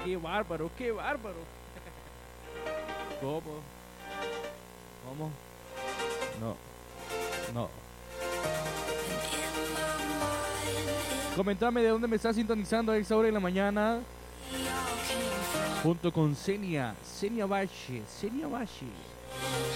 Qué bárbaro, qué bárbaro. ¿Cómo? ¿Cómo? No. No. Comentame de dónde me estás sintonizando a esa hora de la mañana. Junto con Senia Bashi.